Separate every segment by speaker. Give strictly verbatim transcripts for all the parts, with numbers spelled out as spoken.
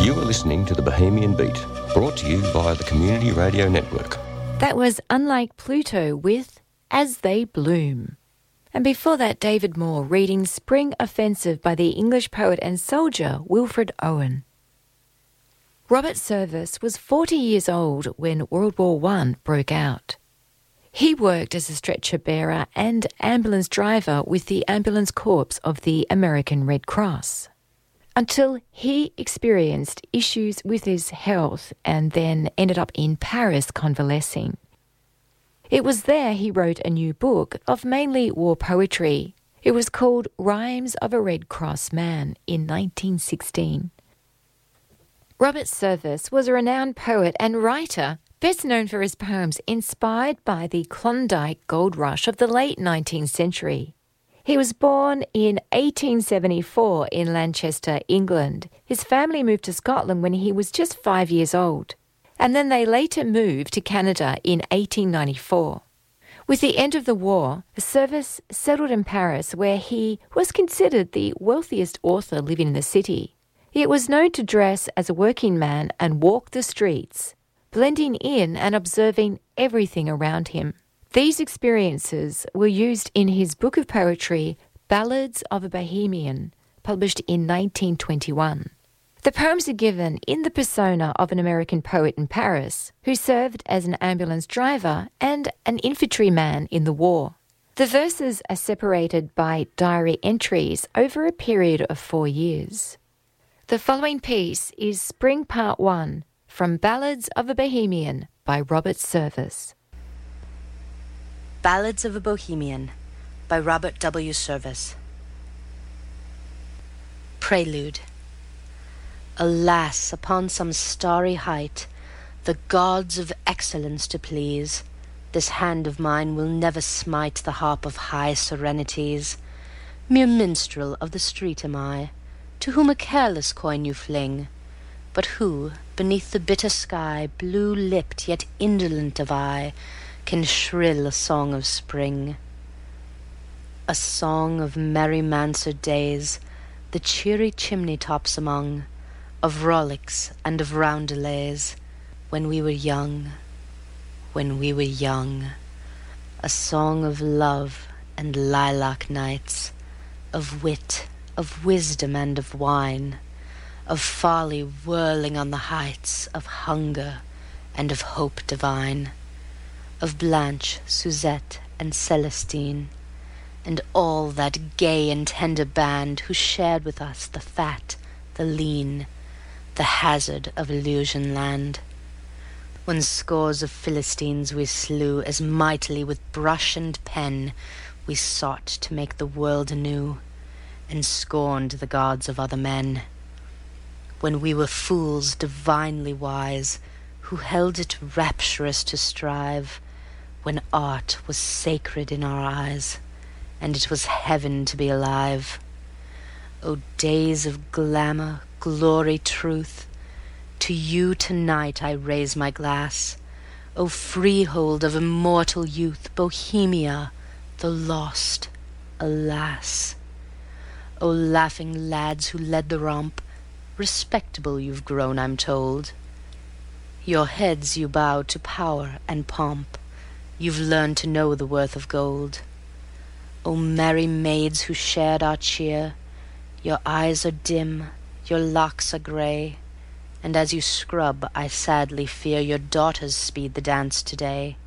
Speaker 1: You are listening to the Bohemian Beat, brought to you via the Community Radio Network.
Speaker 2: That was Unlike Pluto with As They Bloom. And before that, David Moore reading Spring Offensive by the English poet and soldier Wilfred Owen. Robert Service was forty years old when World War One broke out. He worked as a stretcher bearer and ambulance driver with the Ambulance Corps of the American Red Cross, until he experienced issues with his health and then ended up in Paris convalescing. It was there he wrote a new book of mainly war poetry. It was called Rhymes of a Red Cross Man in nineteen sixteen. Robert Service was a renowned poet and writer, best known for his poems inspired by the Klondike gold rush of the late nineteenth century. He was born in eighteen seventy-four in Lancaster, England. His family moved to Scotland when he was just five years old, and then they later moved to Canada in eighteen ninety-four. With the end of the war, Service settled in Paris, where he was considered the wealthiest author living in the city. He was known to dress as a working man and walk the streets, blending in and observing everything around him. These experiences were used in his book of poetry, Ballads of a Bohemian, published in nineteen twenty-one. The poems are given in the persona of an American poet in Paris who served as an ambulance driver and an infantryman in the war. The verses are separated by diary entries over a period of four years. The following piece is Spring Part one from Ballads of a Bohemian by Robert Service.
Speaker 3: Ballads of a Bohemian by Robert W. Service. Prelude. Alas, upon some starry height, the gods of excellence to please, this hand of mine will never smite the harp of high serenities. Mere minstrel of the street am I, to whom a careless coin you fling, but who, beneath the bitter sky, blue-lipped yet indolent of eye, can shrill a song of spring. A song of merry mansard days, the cheery chimney-tops among, of rollicks and of roundelays, when we were young, when we were young. A song of love and lilac nights, of wit, of wisdom and of wine, of folly whirling on the heights, of hunger and of hope divine, of Blanche, Suzette, and Celestine, and all that gay and tender band who shared with us the fat, the lean, the hazard of illusion land. When scores of Philistines we slew, as mightily with brush and pen we sought to make the world anew, and scorned the gods of other men. When we were fools divinely wise, who held it rapturous to strive, when art was sacred in our eyes, and it was heaven to be alive. O days of glamour, glory, truth, to you tonight I raise my glass. O freehold of immortal youth, Bohemia, the lost, alas. O laughing lads who led the romp, respectable you've grown, I'm told. Your heads you bow to power and pomp, you've learned to know the worth of gold. O merry maids who shared our cheer, your eyes are dim, your locks are grey, and as you scrub I sadly fear your daughters speed the dance today.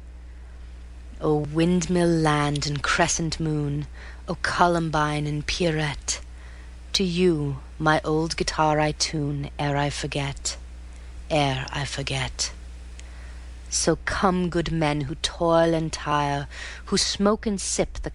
Speaker 3: O windmill land and crescent moon, O Columbine and Pierrette, to you my old guitar I tune ere I forget, ere I forget. So come, good men who toil and tire, who smoke and sip the